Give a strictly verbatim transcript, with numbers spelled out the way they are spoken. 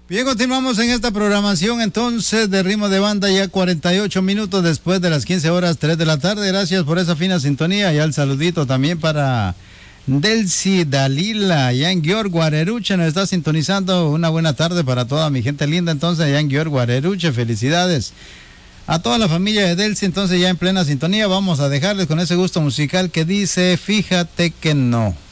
Bien, continuamos en esta programación entonces de Ritmo de Banda, ya cuarenta y ocho minutos después de las quince horas, tres de la tarde. Gracias por esa fina sintonía y al saludito también para Delcy Dalila, ya en Gior Guareruche nos está sintonizando. Una buena tarde para toda mi gente linda entonces allá en Gior Guareruche, felicidades a toda la familia de Delcy. Entonces ya en plena sintonía vamos a dejarles con ese gusto musical que dice Fíjate que no.